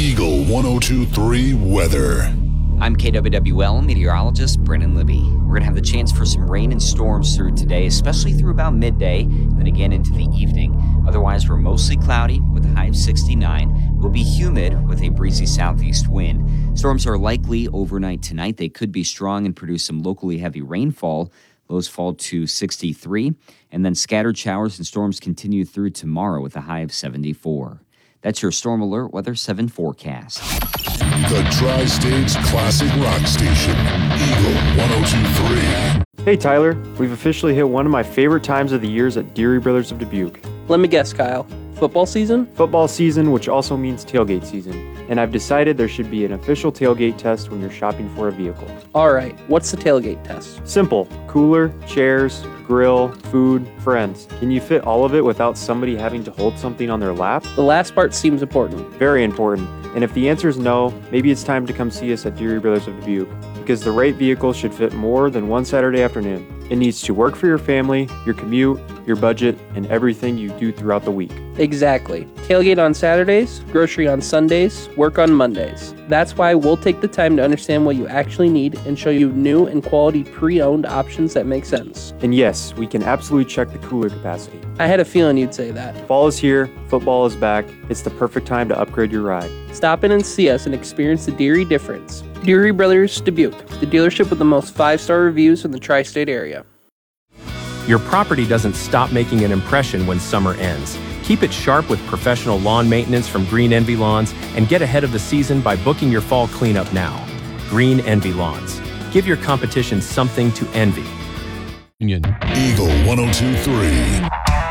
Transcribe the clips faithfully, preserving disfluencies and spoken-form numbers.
Eagle one oh two point three weather. I'm K W W L meteorologist Brennan Libby. We're going to have the chance for some rain and storms through today, especially through about midday, and then again into the evening. Otherwise, we're mostly cloudy with a high of sixty-nine. We'll be humid with a breezy southeast wind. Storms are likely overnight tonight. They could be strong and produce some locally heavy rainfall. Lows fall to sixty-three, and then scattered showers and storms continue through tomorrow with a high of seventy-four. That's your Storm Alert Weather seven forecast. The Tri-State's classic rock station, Eagle one oh two point three. Hey Tyler, we've officially hit one of my favorite times of the years at Deary Brothers of Dubuque. Let me guess, Kyle. Football season? Football season, which also means tailgate season. And I've decided there should be an official tailgate test when you're shopping for a vehicle. All right, what's the tailgate test? Simple. Cooler, chairs, grill, food, friends. Can you fit all of it without somebody having to hold something on their lap? The last part seems important. Very important. And if the answer is no, maybe it's time to come see us at Deary Brothers of Dubuque, because the right vehicle should fit more than one Saturday afternoon. It needs to work for your family, your commute, your budget, and everything you do throughout the week. Exactly. Tailgate on Saturdays, grocery on Sundays, work on Mondays. That's why we'll take the time to understand what you actually need and show you new and quality pre-owned options that make sense. And yes, we can absolutely check the cooler capacity. I had a feeling you'd say that. Fall is here, football is back. It's the perfect time to upgrade your ride. Stop in and see us and experience the Deary difference. Deary Brothers Dubuque, the dealership with the most five-star reviews in the tri-state area. Your property doesn't stop making an impression when summer ends. Keep it sharp with professional lawn maintenance from Green Envy Lawns and get ahead of the season by booking your fall cleanup now. Green Envy Lawns. Give your competition something to envy. Eagle one oh two point three.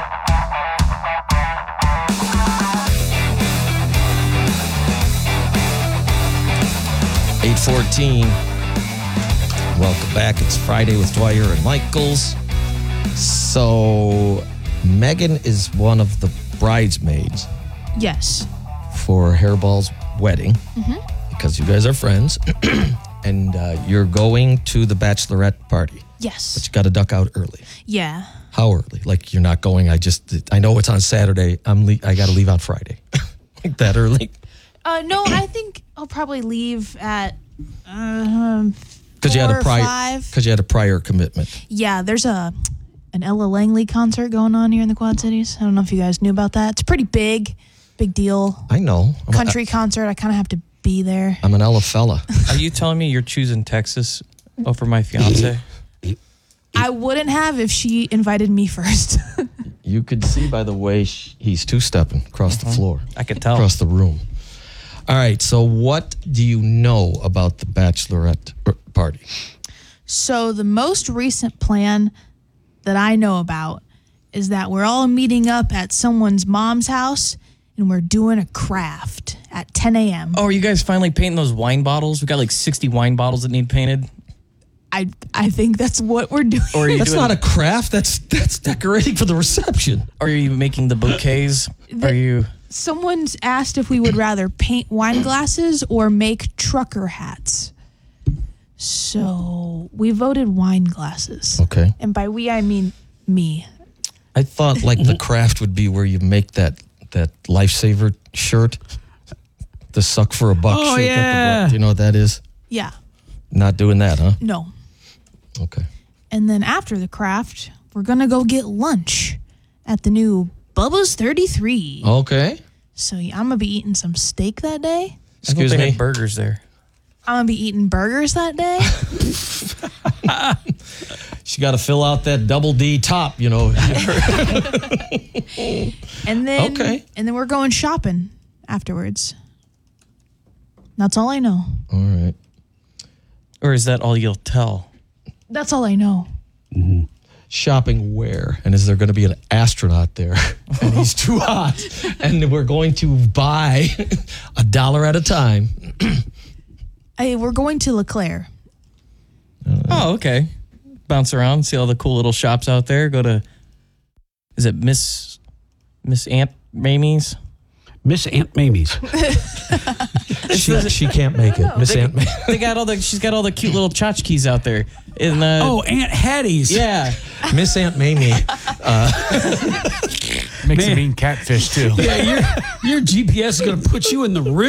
eight fourteen. Welcome back. It's Friday with Dwyer and Michaels. So, Megan is one of the bridesmaids. Yes. For Hairball's wedding. Mm-hmm. Because you guys are friends. And uh, you're going to the bachelorette party. Yes. But you got to duck out early. Yeah. How early? Like, you're not going, I just, I know it's on Saturday. I'm le- I got to leave on Friday. Like that early? Uh, no, I think I'll probably leave at um, Because you had a prior, five. because you had a prior commitment. Yeah, there's a an Ella Langley concert going on here in the Quad Cities. I don't know if you guys knew about that. It's pretty big, big deal. I know. I'm Country a, concert. I kind of have to be there. I'm an Ella fella. Are you telling me you're choosing Texas over my fiance? I wouldn't have if she invited me first. You could see by the way she, he's two-stepping across Mm-hmm. the floor. I could tell. Across the room. All right, so what do you know about the bachelorette party? So the most recent plan that I know about is that we're all meeting up at someone's mom's house and we're doing a craft at ten a.m. Oh, are you guys finally painting those wine bottles? We got like sixty wine bottles that need painted. I I think that's what we're doing. Or are you That's doing, not a craft. That's that's decorating for the reception. Or are you making the bouquets? The- are you? Someone's asked if we would rather paint wine glasses or make trucker hats. So we voted wine glasses. Okay. And by we, I mean me. I thought like the craft would be where you make that that lifesaver shirt, the suck for a buck Oh, shirt. yeah. Do you know what that is? Yeah. Not doing that, huh? No. Okay. And then after the craft, we're going to go get lunch at the new Bubba's thirty-three. Okay. So yeah, I'm going to be eating some steak that day. Excuse I thought they me? had burgers there. I'm going to be eating burgers that day. She got to fill out that double D top, you know. And then Okay. and then we're going shopping afterwards. That's all I know. All right. Or is that all you'll tell? That's all I know. Shopping where? And is there going to be an astronaut there? And he's too hot. And we're going to buy a dollar at a time. I, we're going to LeClaire. Oh, okay. Bounce around, see all the cool little shops out there. Go to, is it Miss Miss Aunt Mamie's? Miss Aunt Mamie's. she, she can't make it. Miss They, Aunt Mamie. they got all the. She's got all the cute little tchotchkes out there. In the, Oh, Aunt Hattie's. yeah. Miss Aunt Mamie. Makes it mean catfish, too. Yeah, your, your G P S is going to put you in the river.